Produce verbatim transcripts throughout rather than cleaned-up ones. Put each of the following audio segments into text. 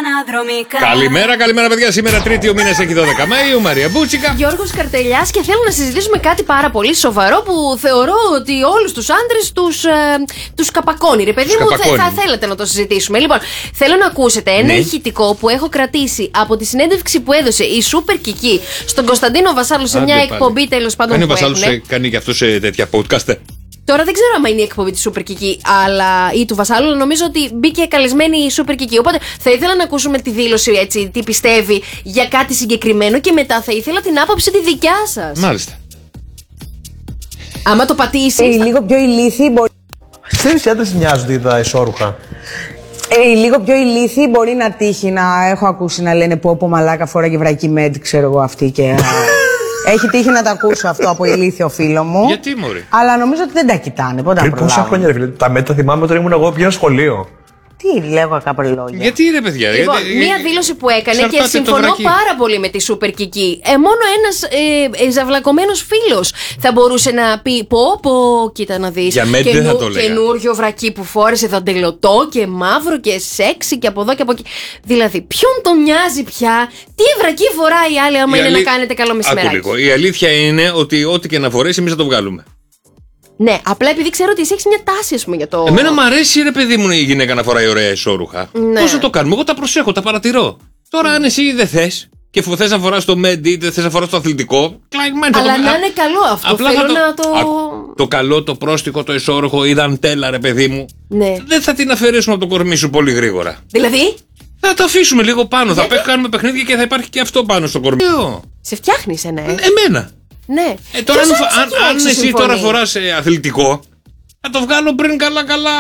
αναδρομικά. Καλημέρα, καλημέρα, παιδιά. Σήμερα Τρίτη, ο μήνας έχει δώδεκα Μαΐου. Μαρία Μπούτσικα. Γιώργος Καρτελιάς, και θέλω να συζητήσουμε κάτι πάρα πολύ σοβαρό που θεωρώ ότι όλους τους άντρες τους, ε, τους καπακώνει. Ρε παιδί μου, θε, θα θέλετε να το συζητήσουμε. Λοιπόν, θέλω να ακούσετε ένα ναι. ηχητικό που έχω κρατήσει από τη συνέντευξη που έδωσε η Σούπερ Κική στον Κωνσταντίνο Βασάλο σε μια πάλι. εκπομπή τέλος πάντων. Αν ο Βασάλος κάνει και αυτό σε τέτοια podcast. Τώρα δεν ξέρω αν είναι η εκπομπή τη Σούπερ Κική αλλά, ή του Βασάλου, αλλά νομίζω ότι μπήκε καλεσμένη η Σούπερ Κική. Οπότε θα ήθελα να ακούσουμε τη δήλωση, έτσι, τι πιστεύει για κάτι συγκεκριμένο, και μετά θα ήθελα την άποψη τη δικιά σας. Μάλιστα. Άμα το πατήσει. Ε, λίγο πιο ηλίθιοι μπορεί. Ξέρεις, οι άντρες μοιάζονται τα ισόρουχα. Ε, λίγο πιο ηλίθιοι μπορεί να τύχει να έχω ακούσει να λένε πω πω μαλάκα φοράγε βρακή μέντ, ξέρω εγώ αυτή και. Έχει τύχει να τα ακούσω αυτό από ηλίθιο φίλο μου. Γιατί, μωρή? Αλλά νομίζω ότι δεν τα κοιτάνε. Πότε Πριν πόσα χρόνια, ρε φίλε, τα μέτρα θυμάμαι όταν ήμουν εγώ πια σχολείο. Τι λέγω κάπου λόγια. Γιατί ρε παιδιά, Λοιπόν, γιατί, μία δήλωση που έκανε και συμφωνώ πάρα πολύ με τη Σούπερ Κική. Ε, μόνο ένας ε, ε, ζαυλακωμένος φίλος θα μπορούσε να πει πω πω, κοίτα να δεις. Για μένα δεν θα το λέγα. Καινούριο βρακί που φόρεσε δαντελωτό και μαύρο και σεξι και από εδώ και από εκεί. Δηλαδή, ποιον τον νοιάζει πια, τι βρακί φοράει η άλλη, άμα η είναι αλή... να κάνετε καλό μεσημεράκι. Άκου λίγο. Η αλήθεια είναι ότι ό,τι και να φορέσει, εμείς θα το βγάλουμε. Ναι, απλά επειδή ξέρω ότι εσύ έχεις μια τάση, ας πούμε, για το. Εμένα μου αρέσει, ρε παιδί μου, η γυναίκα να φοράει ωραία ισόρουχα. Ναι. Πώς θα το κάνουμε? Εγώ τα προσέχω, τα παρατηρώ. Τώρα, αν εσύ δεν θες και θες να φοράς το μέντι ή δεν θες να φοράς το αθλητικό, κλάιν, αλλά να είναι καλό αυτό. Απλά θέλω το... να το. Α, το καλό, το πρόστιχο, το ισόρουχο, η δαντέλα, ρε παιδί μου. Ναι. Δεν θα την αφαιρέσουμε από το κορμί σου πολύ γρήγορα. Δηλαδή. Θα το αφήσουμε λίγο πάνω. Γιατί? Θα κάνουμε παιχνίδια και θα υπάρχει και αυτό πάνω στο κορμί. Σε φτιάχνει ένα, ε. Εμένα. Ναι. Ε, τώρα, αν, αν, αν εσύ συμφωνεί. Τώρα φοράς ε, αθλητικό, θα το βγάλω πριν καλά-καλά.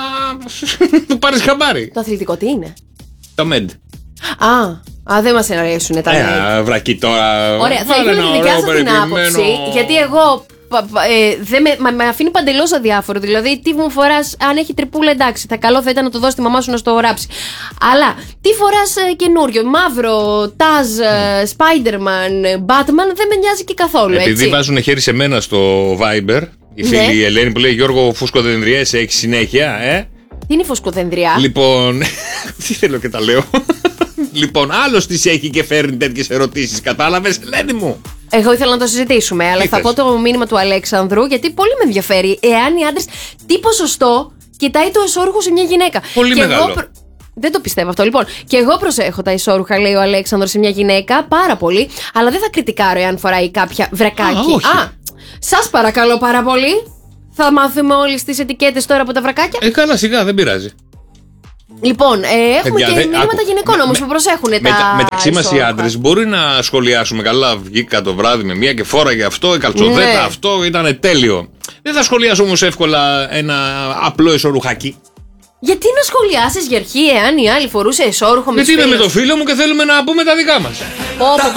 Το πάρεις χαμπάρι. Το αθλητικό τι είναι? Το μεντ. Α, α δεν μας αρέσουν τα μεντ. Ε, βρακί τώρα. Ωραία, θα ήθελα τη δικιά σας την άποψη. Γιατί εγώ. Ε, δεν με, μα, με αφήνει παντελώς αδιάφορο. Δηλαδή, τι μου φοράς, αν έχει τρυπούλα, εντάξει, θα καλό θα ήταν να το δώσει τη μαμά σου να στο ράψει. Αλλά τι φοράς ε, καινούριο, μαύρο, τάζ, ε, Spider-Man, Batman, δεν με νοιάζει και καθόλου. Επειδή έτσι. βάζουν χέρι σε μένα στο Viber, η φίλη ναι. η Ελένη που λέει Γιώργο, φουσκοδενδριές έχει συνέχεια, ε. Τι είναι η φουσκοδενδριά? Λοιπόν. Τι θέλω και τα λέω. Λοιπόν, άλλος της έχει και φέρνει τέτοιες ερωτήσεις, κατάλαβες, Ελένη μου? Εγώ ήθελα να το συζητήσουμε, αλλά θα πω το μήνυμα του Αλέξανδρου, γιατί πολύ με ενδιαφέρει. Εάν οι άντρες, τι ποσοστό κοιτάει το εσώρουχο σε μια γυναίκα. Πολύ και μεγάλο. Εγώ προ... Δεν το πιστεύω αυτό. Λοιπόν, και εγώ προσέχω τα ισόρουχα, λέει ο Αλέξανδρος, σε μια γυναίκα, πάρα πολύ. Αλλά δεν θα κριτικάρω εάν φοράει κάποια βρακάκι. Α, Α, σας παρακαλώ πάρα πολύ. Θα μάθουμε όλες τις ετικέτες τώρα από τα βρακάκια. Ε, καλά, σιγά, δεν πειράζει. Λοιπόν, ε, έχουμε Παιδιά, και δε, μηνύματα άκου, γυναικών όμως που προσέχουν με, τα. Μεταξύ μας οι άντρες μπορεί να σχολιάσουμε. Καλά, βγήκα το βράδυ με μία και φόραγε αυτό, η καλτσοδέτα, ναι. αυτό ήταν τέλειο. Δεν θα σχολιάσω όμως εύκολα ένα απλό εσωρουχάκι. Γιατί να σχολιάσεις, Γερχή, εάν η άλλη φορούσε εσώρουχο με. Γιατί είμαι με το φίλο μου και θέλουμε να πούμε τα δικά μας. Όπο,